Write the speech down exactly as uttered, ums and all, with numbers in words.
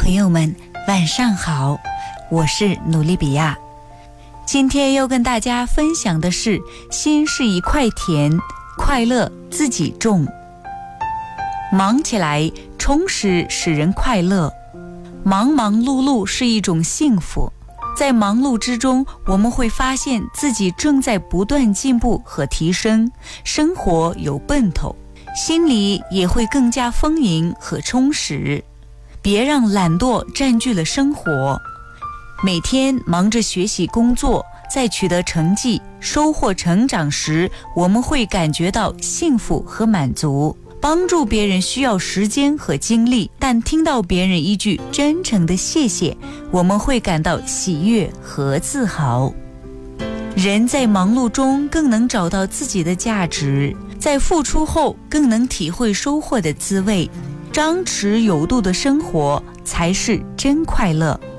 朋友们，晚上好，我是努利比亚。今天要跟大家分享的是，心是一块田，快乐自己种。忙起来，充实使人快乐。忙忙碌碌是一种幸福，在忙碌之中，我们会发现自己正在不断进步和提升，生活有奔头，心里也会更加丰盈和充实。别让懒惰占据了生活。每天忙着学习工作，在取得成绩、收获成长时，我们会感觉到幸福和满足。帮助别人需要时间和精力，但听到别人一句真诚的谢谢，我们会感到喜悦和自豪。人在忙碌中更能找到自己的价值，在付出后更能体会收获的滋味。张弛有度的生活才是真快乐。